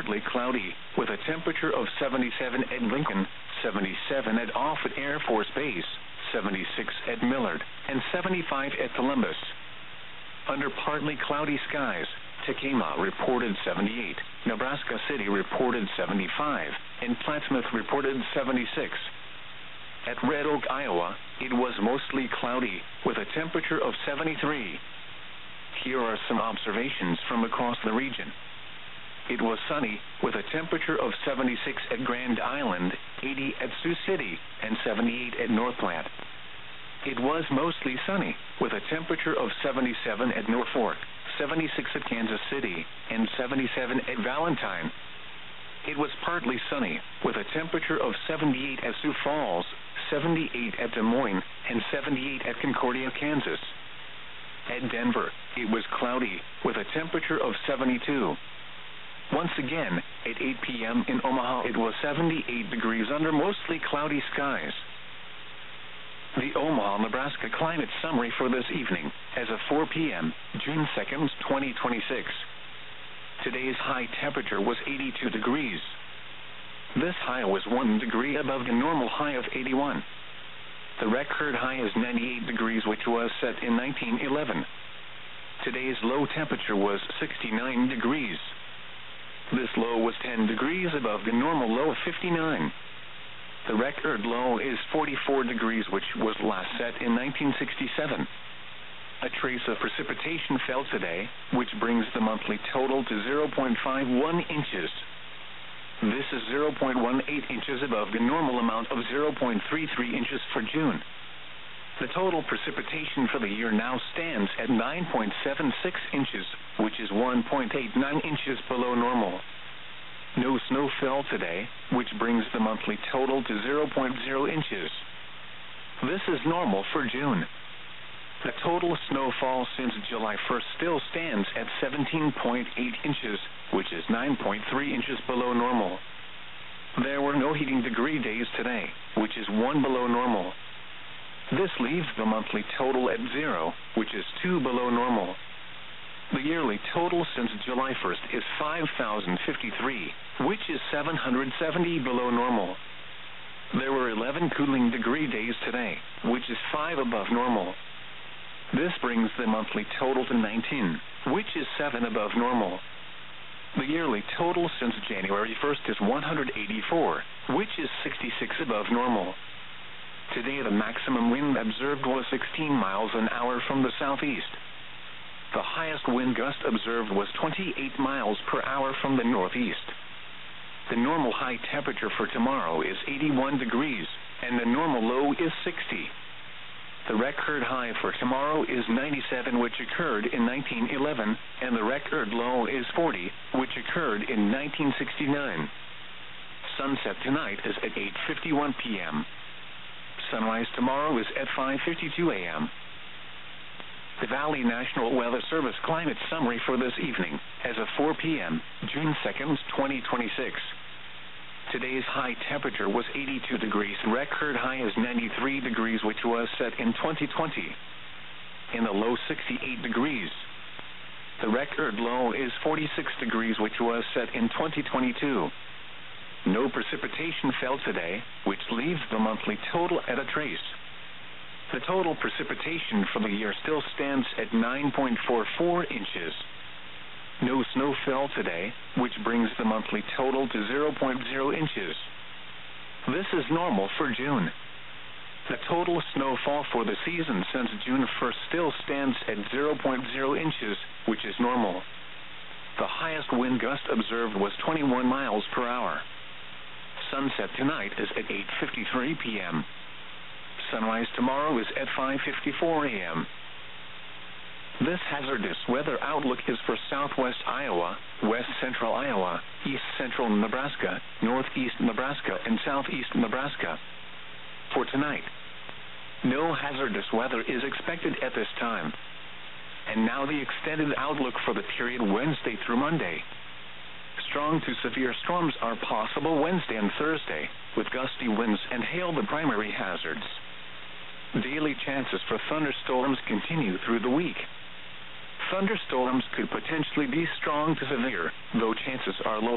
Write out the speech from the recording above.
partly cloudy, with a temperature of 77 at Lincoln, 77 at Offutt Air Force Base, 76 at Millard, and 75 at Columbus. Under partly cloudy skies, Tekamah reported 78, Nebraska City reported 75, and Plattsmouth reported 76. At Red Oak, Iowa, it was mostly cloudy, with a temperature of 73. Here are some observations from across the region. It was sunny, with a temperature of 76 at Grand Island, 80 at Sioux City, and 78 at North Platte. It was mostly sunny, with a temperature of 77 at Norfolk, 76 at Kansas City, and 77 at Valentine. It was partly sunny, with a temperature of 78 at Sioux Falls, 78 at Des Moines, and 78 at Concordia, Kansas. At Denver, it was cloudy, with a temperature of 72. Once again, at 8 p.m. in Omaha, it was 78 degrees under mostly cloudy skies. The Omaha, Nebraska climate summary for this evening, as of 4 p.m., June 2nd, 2026. Today's high temperature was 82 degrees. This high was 1 degree above the normal high of 81. The record high is 98 degrees, which was set in 1911. Today's low temperature was 69 degrees. This low was 10 degrees above the normal low of 59. The record low is 44 degrees, which was last set in 1967. A trace of precipitation fell today, which brings the monthly total to 0.51 inches. This is 0.18 inches above the normal amount of 0.33 inches for June. The total precipitation for the year now stands at 9.76 inches, which is 1.89 inches below normal. No snow fell today, which brings the monthly total to 0.0 inches. This is normal for June. The total snowfall since July 1st still stands at 17.8 inches, which is 9.3 inches below normal. There were no heating degree days today, which is 1 below normal. This leaves the monthly total at 0, which is 2 below normal. The yearly total since July 1st is 5,053, which is 770 below normal. There were 11 cooling degree days today, which is 5 above normal. This brings the monthly total to 19, which is 7 above normal. The yearly total since January 1st is 184, which is 66 above normal. Today the maximum wind observed was 16 miles an hour from the southeast. The highest wind gust observed was 28 miles per hour from the northeast. The normal high temperature for tomorrow is 81 degrees, and the normal low is 60. The record high for tomorrow is 97, which occurred in 1911, and the record low is 40, which occurred in 1969. Sunset tonight is at 8:51 p.m. Sunrise tomorrow is at 5:52 a.m. The Valley National Weather Service climate summary for this evening, as of 4 p.m., June 2nd, 2026. Today's high temperature was 82 degrees. Record high is 93 degrees, which was set in 2020. In the low 68 degrees. The record low is 46 degrees, which was set in 2022. No precipitation fell today, which leaves the monthly total at a trace. The total precipitation for the year still stands at 9.44 inches. No snow fell today, which brings the monthly total to 0.0 inches. This is normal for June. The total snowfall for the season since June 1st still stands at 0.0 inches, which is normal. The highest wind gust observed was 21 miles per hour. Sunset tonight is at 8:53 p.m. Sunrise tomorrow is at 5:54 a.m. This hazardous weather outlook is for southwest Iowa, west central Iowa, east central Nebraska, northeast Nebraska, and southeast Nebraska. For tonight, no hazardous weather is expected at this time. And now the extended outlook for the period Wednesday through Monday. Strong to severe storms are possible Wednesday and Thursday, with gusty winds and hail the primary hazards. Daily chances for thunderstorms continue through the week. Thunderstorms could potentially be strong to severe, though chances are low.